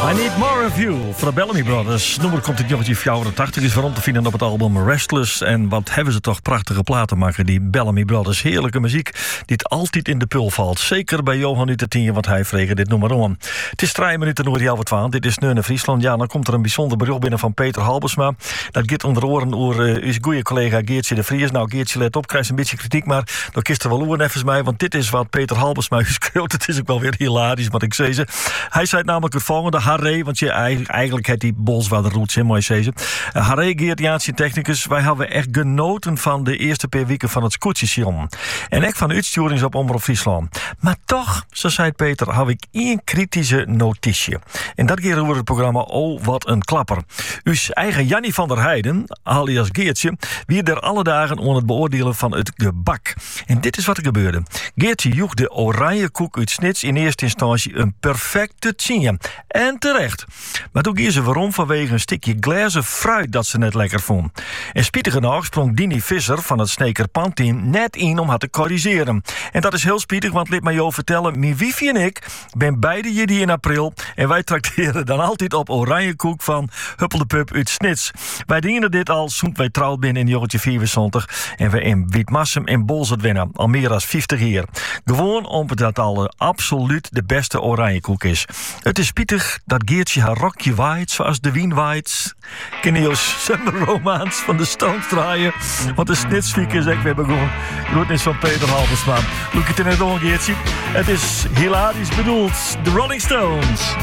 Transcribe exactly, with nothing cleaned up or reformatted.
I Need More of You voor de Bellamy Brothers. Nummer komt in negentien vierentachtig, is waarom te vinden op het album Restless. En wat hebben ze toch prachtige platen maken, die Bellamy Brothers. Heerlijke muziek die het altijd in de pul valt. Zeker bij Johan uit de tien, want hij vregen dit nummer om. Het is drie minuten door die half twaalf. Dit is Neune Friesland. Ja, dan komt er een bijzonder bericht binnen van Peter Halbesma. Dat gaat onder oren door uh, uw goede collega Geertje de Vries. Nou, Geertje, let op, krijgt een beetje kritiek, maar dan kist er wel oren even mij, want dit is wat Peter Halbesma schreeuwt. Het is ook wel weer hilarisch, wat ik zei ze. Hij zei namelijk het volgende, Harry, want je eigenlijk heeft die bols waar de roots in, mooi zeggen. Uh, Harry, Geert Jaanse technicus, wij hebben echt genoten van de eerste paar weken van het scootjesjon. En ik van de uitsturing op Omroep Friesland. Maar toch, zo zei Peter, heb ik één kritische notitie. En dat keer over het programma Oh, wat een klapper. Uw eigen Jannie van der Heijden, alias Geertje, wie er alle dagen onder het beoordelen van het gebak. En dit is wat er gebeurde. Geertje joeg de oranje koek uit Snits in eerste instantie een perfecte tien. En terecht. Maar toen ging ze waarom vanwege een stukje glazen fruit dat ze net lekker vond. En spietig genoeg sprong Dini Visser van het Sneker-Pan-team net in om haar te corrigeren. En dat is heel spietig, want laat mij jou vertellen, mijn wifi en ik ben beide jullie in april en wij trakteren dan altijd op oranje koek van Huppel de Pup uit Snits. Wij dingen dit al, zoent wij trouwd binnen in negentien vierenzontig en we in Wietmassum en Bolzert winnen, al meer dan vijftig jaar. Gewoon omdat dat al absoluut de beste oranje koek is. Het is spietig dat Geertje haar rokje waait zoals de wien waait. Kineos Summer Romance van de Stones draaien, want de Snitsfiek is echt weer begonnen. Groetnis van Peter Halbesma. Look het in het oor, Geertje. Het is hilarisch bedoeld. De Rolling Stones.